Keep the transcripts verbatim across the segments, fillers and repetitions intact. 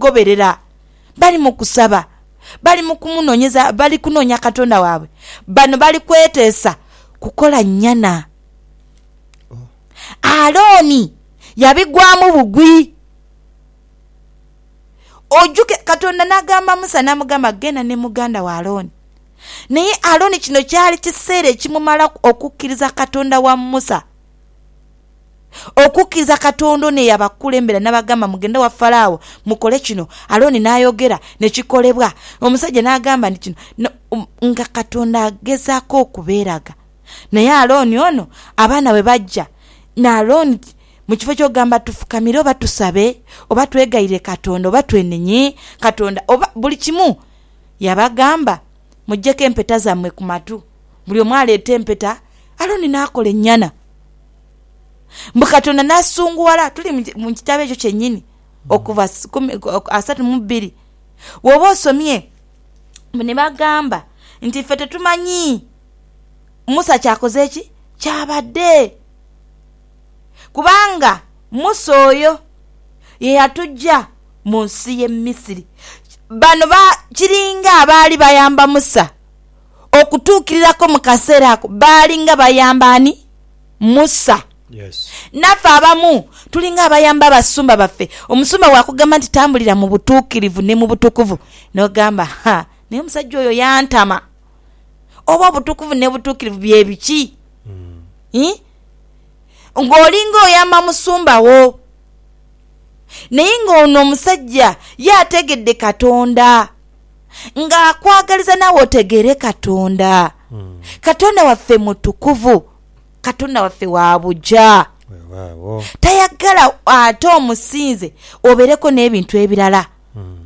mugoberera, bali mu kusaba, bali mu kumunonyeza, bali kunonya Katonda waabwe. Bano bali kweteesa kukola nnyana. Oh. Alooni yabigwamu bugwi. Ojuke Katonda n'agamba Musa n'amugamba genda ne muganda wa Alooni. Naye Alooni kino kyali kiseera ekimumala okukkiriza Katonda wa Musa. Okukkiriza Katonda ne yabakulembera n'abagamba mugende wa Falaawo mukole kino. Alooni n'ayogera ne kikolebwa. Omusajja n'agamba nti kino no, um, nga Katonda agezaako okubeeraga. Naye Alooni ono abaana bwe bajja na Alooni mu kifo ky'ogamba tufukamire oba tusabe oba twegayire Katonda oba twenenye Katonda oba buli kimu yabagamba mujjeko empeta zammwe ku matu. Buli omu aleeta empeta. Alooni n'akola ennyana. Mbu Katonda n'asunguwala. Tuli mu kitabo ekyo kyennyini okuva asatu mu bbiri. Woba osomye ne bagamba nti ffe tetumanyi Musa kyakoze eki kyabadde. Kubanga Musa oyo ye yatujja mu nsi y'e Misiri. Bano ba kiringa abaali bayamba Musa okutuukirirako mu kaseera ako baalinga bayamba ani? Musa. Yes. Naffe abamu tulinga abayamba abasumba baffe. Omusumba wakugamba nti tambulira mu butuukirivu ne mu butukuvu n'ogamba ha naye omusajja oyo yantama. Oba obutukuvu ne butuukirivu bye biki? Mm. Eh? Ng'olinga oyamba musumba wo. Naye ng'ono omusajja yategedde Katonda ng'akwagaliza nawe otegere Katonda. Mm. Katonda waffe mutukuvu. Katonda waffe wa bujja. Wow. Tayagala ate omusinze obereko n'ebintu ebirala. Mm.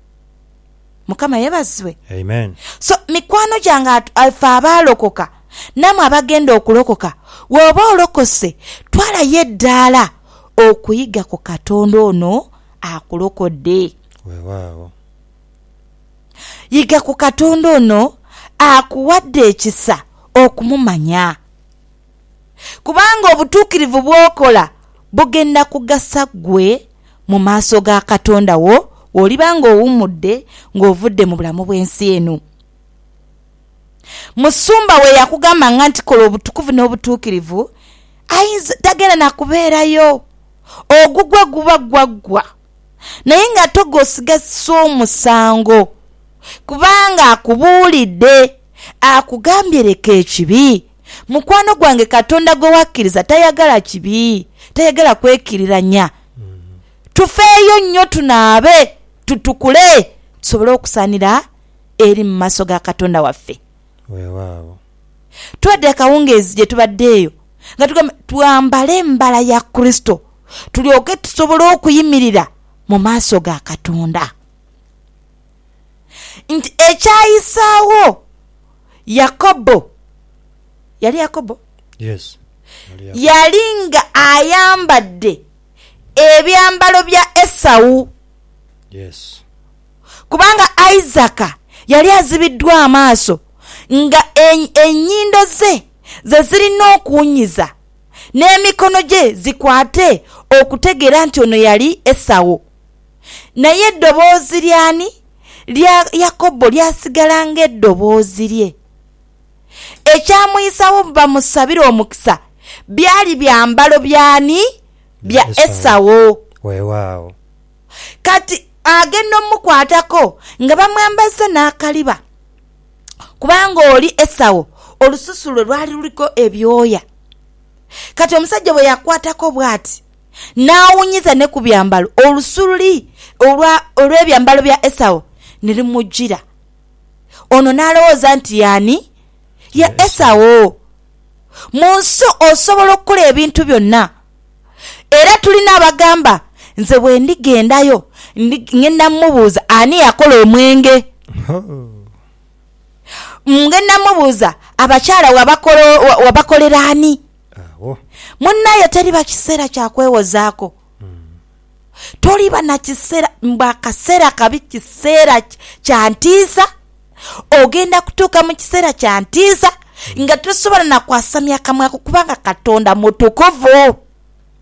Mukama yebazwe. Amen. So mikwano gyange afe abaalokoka namwe abagenda okulokoka woba olokose twalayo eddaala okuyiga ku Katonda ono akulokodde. Wow. Yiga ku Katonda ono akuwadde ekisa okumumanya. Kubanga obutuukirivu bw'okola bugenda kugasa gwe mu maaso ga Katonda wo olibanga owummudde ng'ovudde mu bulamu bw'ensi eno. Musumba we yakugamba nga nti kola obutukuvu n'obutuukirivu ayinza tagenda nakubeerayo. Ogugwa guba gwaggwa. Naye nga togosigaza omusango kubanga akubuulidde akugambye leka ekibi. Mukwano gwange Katonda gwe wakkiriza tayagala kibi, tayagala kwekiriranya. Mm-hmm. Tufeeyo nnyo tunaabe tutukule tusobole okusaanira eri mu maaso ga Katonda waffe. Weewaawo. Tuwadde akawungeezi gye tubaddeeyo nga tugamba twambale embala ya Kristo tulyoke tusobole okuyimirira mu maaso ga Katonda. Nti ekyayisaawo Yakobo yali Yakobo? Yes. Yali nga ayambadde ebyambalo bya Esawu. Yes. Kubanga Isaka yali azibiddwa amaaso nga ennyindo ze ze zirina okuwunyiza n'emikono gye zikwate okutegeera nti ono yali Esawu. Naye eddoboozi lyani lya Yakobo lyasigala ng'eddoboozi lye. Ekyamuyisaawo bamusabire omukisa byali byambalo byani bya Esawu. Weewaawo. Kati agenda omukwatako nga bamwambaza n'akaliba kubanga oli Esawu olususu lwe lwali luliko ebyoya. Kati omusajja bwe yakwatako bw'ati n'awunyiza ne ku byambalo olusululi olw'ebyambalo bya Esawu ne limujjira. Ono n'alowooza nti yani ya Esawu. Mu nsi osobola okukola ebintu byonna. Era tulina abagamba nze bwe ndigendayo ngenda mubuuza ani yakola omwenge. Ngenda mubuuza abakyala wabakolera ani. Munnaye teri bakiseera kyakwewozaako. Toliba na kiseera mba kaseera kabi kiseera kyantiisa. Ogenda kutuuka mu kiseera kyantiisa nga tosobola na kwasamya kamwe kubanga Katonda mutukuvu.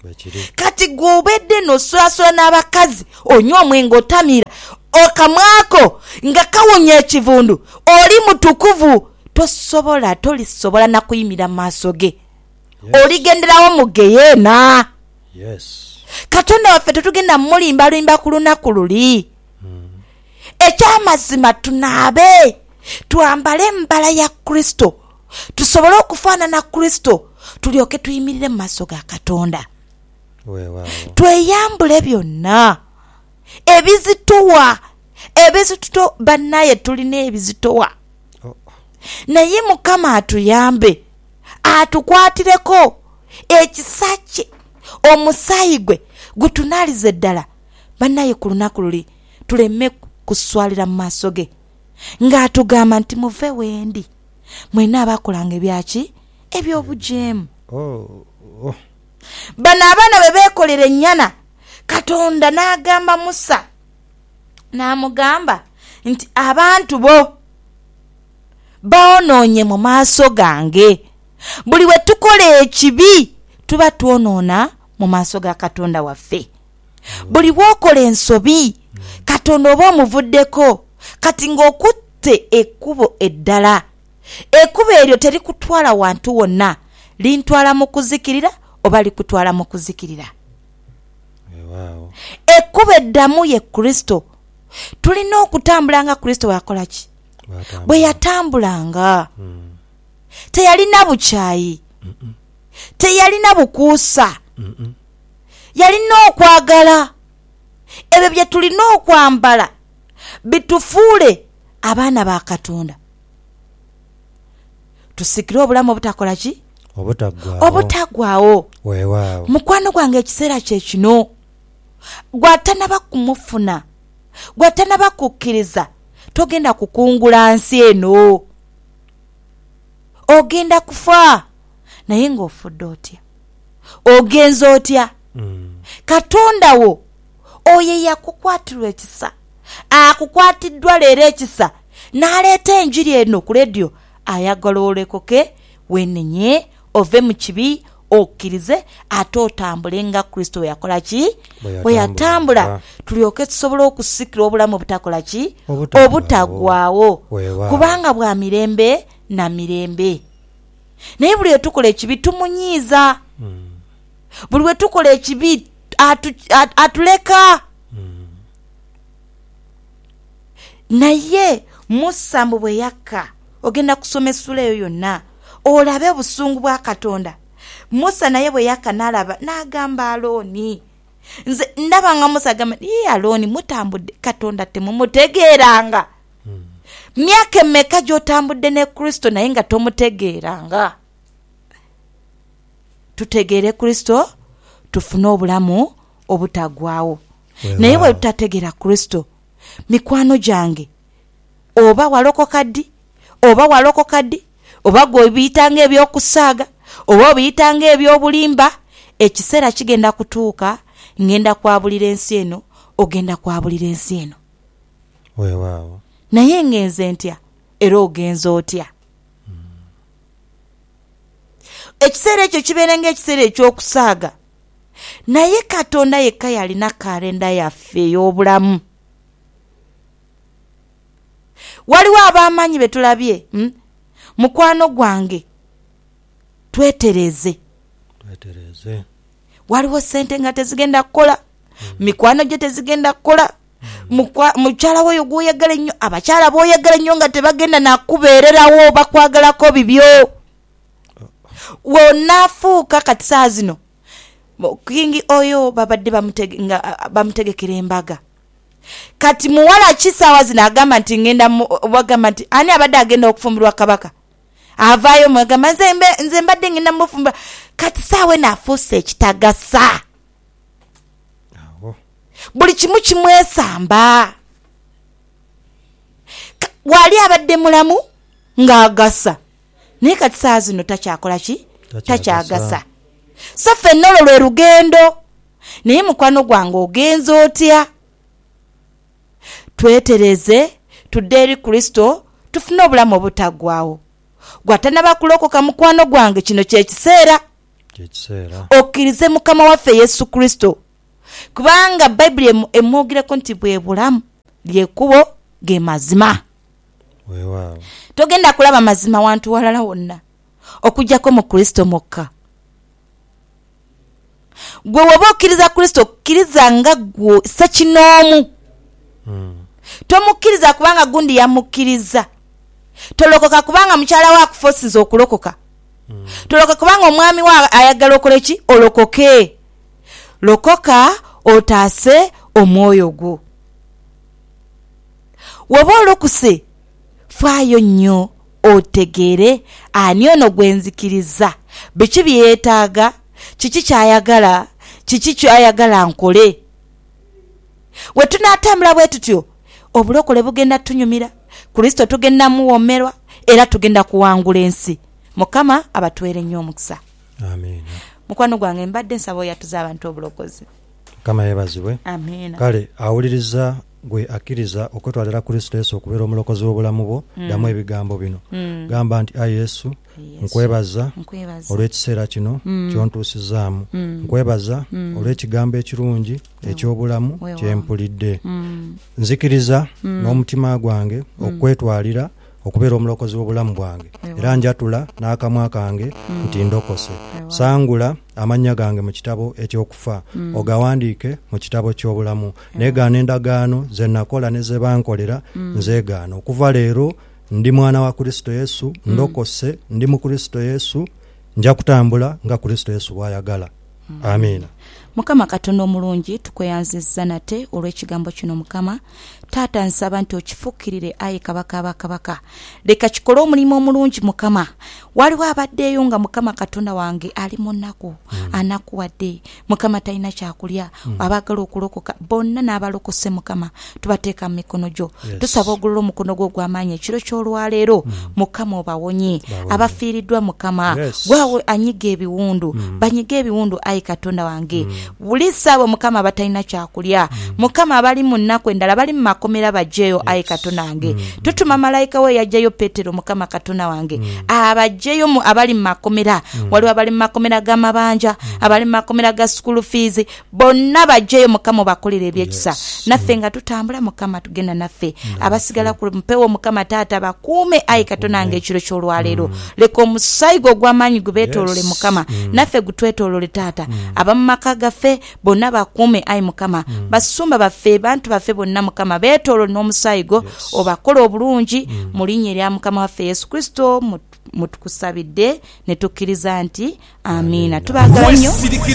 Bwekiri. Kati gwobedde nosulaasula n'abakazi onywa omwenge otamira okamwako nga kawonya ekivundu oli mutukuvu tosobola tolisobola nakuyimira mu maaso ge. Yes. Oligenderawo mu geyeena. Yes. Katonda waffe tetugenda mulimba limba ku lunaku luli. Mm. Ekyamazima tunaabe twambale embala ya Kristo tusobole okufaanana Kristo tulyoke tuyimirire mu maaso ga Katonda. Weewaawo. Tweyambule byonna ebizituwa ebizituto bannaye tulina ebizituwa. Oh. Naye Mukama atuyambe atukwatireko ekisa kye omusaayi gwe gutunaalize ddala bannaye ku lunaku luli tuleme kuswalira mu maaso ge ng'atugamba nti muve wendi mwena abakolanga ebyaki ebyobujeemu. Oh, oh. Bano abaana bwe beekolera ennyana Katonda n'agamba Musa n'amugamba nti abantu bo baonoonye mu maaso gange. Buli we tukola ekibi tuba twonoona mu maaso ga Katonda waffe. Buli bw'okola ensobi Katonda oba omuvuddeko kati ng'okutte ekkubo eddala. Ekkubo eryo terikutwala wantu wonna lintwala mu kuzikirira oba likutwala mu kuzikirira. Wow. Ekkubo eddamu ye Kristo. Tulina okutambula nga Kristo bw'akola ki? Bwe yatambulanga. Mm. Teyalina bukyayi. Mm-mm. Teyalina bukuusa. Mm-mm. Yalina okwagala. Ebyo bye tulina okwambala bitufuule abaana ba Katonda. Tusikire obulamu obutakola ki? Obutagwawo. Obutagwawo. Weewaawo. Mukwano gwange ekiseera kye kino gwatanaba kumufuna gwatanaba kukkiriza togenda kukungula nsi eno. Ogenda kufa naye ng'ofudde otya? Ogenza otya? Mm. Katonda wo oyo yakukwatirwa ekisa akukwatiddwa leero ekisa n'aleeta enjiri eno ku leediyo ayagala olekoke wenenye ove mu kibi okkirize ate otambule nga Kristo we yakola ki? Bwe yatambula tulyoke tusobole okusikira obulamu obutakola ki? Obutagwawo. Kubanga bwa mirembe na mirembe. Naye buli we tukola ekibi tumunyiiza. Mm. Buli we tukola ekibi atu, at, atuleka. Mm. Naye Musa mbu bwe yakka ogenda kusoma essula eyo yonna olabe obusungu bwa Katonda. Musa naye bwe yakka n'alaba n'agamba Alooni. Nze ndaba nga Musa agamba ye Alooni mutambudde Katonda temumutegeeranga. Mm. Myaka emmeka gy'otambudde ne Kristo naye nga tomutegeeranga. Tutegeere Kristo tufune obulamu obutagwawo. Naye bwe tutategeera Kristo mikwano gyange oba walokoka ddi oba walokoka ddi oba gwe biyitanga ebyokusaaga oba obiyitanga ebyobulimba ekiseera kigenda kutuuka ngenda kwabulira ensi eno ogenda kwabulira ensi eno. Weewaawo. Naye ngenze ntya era ogenza otya? Hmm. Ekiseera ekyo kibeera ng'ekiseera ekyokusaaga naye Katonda yekka yalina kalenda yaffe ey'obulamu. Waliwo ab'amaanyi be tulabye. Hmm? Mukwano gwange twetereze. Twetereze. Waliwo sente nga tezigenda kukola. Mm. Mikwano gye tezigenda kukola. Mm. Mukyala woyo gw'oyagala ennyo abakyala b'oyagala ennyo nga tebagenda nakubeererawo bakwagalako bibyo. Oh. Wonaafuuka kati saa zino kingi oyo babadde bamutege, nga bamutegekera embaga. Kati muwala kisaawa zino agamba nti ngenda bagamba nti ani abadde agenda okufumbirwa kabaka avaayo mwagamba nze mbadde ngenda mufumbira kati saawe naafuuse ekitagasa. Buli kimu kimwesamba. Wali abadde mulamu ng'agasa naye kati saa zino takyakola ki? Takyagasa. So ffenna olwo lwe lugendo. Naye mukwano gwange ogenza otya? Twetereze tudde eri Kristo tufune obulamu obutaggwaawo. Gwatanaba kulokoka mukwano gwange kino kye kiseera. Kiseera. Okkirize Mukama waffe Yesu Kristo. Kubanga Bayibuli emwogirako nti bwe bulamu lyekubo ge mazima. Weewaawo. Togenda kulaba mazima wantu walala wonna okujjako mu Kristo mokka. Gwe woba okkiriza Kristo okkiriza nga gwe ssekinoomu. Mm. Tomukkiriza kubanga gundi yamukkiriza. Tolokoka kubanga mukyala wa akufosiza okulokoka. Mm. Tolokoka kubanga omwami wa ayagala okola ki olokoke. Lokoka otaase omwoyo gwo. Woba olokuse faayo nnyo otegeere ani ono gwenzikiriza, biki byetaaga, kiki kyayagala, kiki kyayagala nkole. We tunaatambula bwe tutyo obulokole bugenda tunyumira, Kristo tugenda muwomerwa era tugenda kuwangula ensi. Mukama abatwere nnyo omukisa. Amiina. Mukwano gwange mbadde nsaba oyatuza abantu obulokozi. Mukama yeebazibwe. Amiina. Kale awuliriza gwe akkiriza okwetwalira Kristo Yesu okubeera omulokozi w'obulamu bwo, ddamu mm. ebigambo bino. Mm. Gamba nti ayi Yesu, yes. nkwebaza olw'ekiseera kino mm. kyontuusizaamu. Mm. nkwebaza mm. olw'ekigambo ekirungi eky'obulamu oh. kyempulidde. Mm. nzikiriza mm. n'omutima gwange mm. okwetwalira okubeera omulokozi w'obulamu bwange. Era njatula n'akamwa kange mm. nti ndokose. Ewa. Sangula amannya gange mu kitabo ekyokufa. Mm. Ogawandiike mu kitabo ky'obulamu. Negaana endagaano ze nakola ne ze bankolera mm. nzeegaana. Okuva leero ndi mwana wa Kristo Yesu, mm. ndokose, ndi mu Kristo Yesu, nja kutambula nga Kristo Yesu bw'ayagala. Mm. Amiina. Mukama Katonda omulungi tukweyanzizza nate olw'ekigambo kino Mukama. Taata nsaba nti okifukirire ayi kabaka abakabaka. Leka kikole omulimu omulungi Mukama. Waliwo abaddeeyo nga Mukama Katonda wange ali mu nnaku mm. anakuwadde. Mukama talina kyakulya mm. abagala okulokoka bonna n'abalokose Mukama tubateeka mu mikono gyo. Yes. Tusaba ogulira omukono gwo gw'amaanyi ekiro ky'olwaleero mm. Mukama obawonye abafiiriddwa Mukama. Yes. Gwawe anyiga ebiwundu mm. banyiga ebiwundu ayi Katonda wange. Mm. Buli ssaawa Mukama abatalina kyakulya mm. Mukama abali mu nnaku endala bali mu makomera bajjeyo. Yes. ayi Katonda wange mm. tutuma malayika we yajjayo Petero Mukama Katonda wange mm. abajjeyo mu abali mu makomera mm. waliwo abali mu makomera g'amabanja mm. abali mu makomera ga school fees bonna bajjeyo Mukama bakolera ebyekisa. Yes. Naffe nga tutambula Mukama tugenda naffe mm. abasigala ku mpewo Mukama taata bakuume ayi Katonda wange ekiro ky'olwaleero mm. leka omusaayi gwo ogw'amaanyi gubeetoolole. Yes. Mukama mm. naffe gutwetoolole taata mm. abamumaka gaffe bonna bakuume ayi Mukama mm. basumba baffe bantu baffe bonna Mukama beetoolole n'omusaayi gwo. Yes. obakola obulungi mm. mu linnya erya Mukama waffe Yesu Kristo mutukusabidde ne tukkiriza nti amiina. Tubagala nnyo.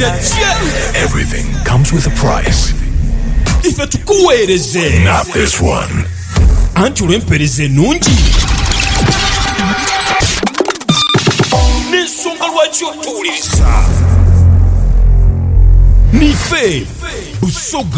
Everything comes with a price. Ife tukuweereze. Not this one. Anti olw'empeereza ennungi n'ensonga lwaki otuwuliriza nife busoga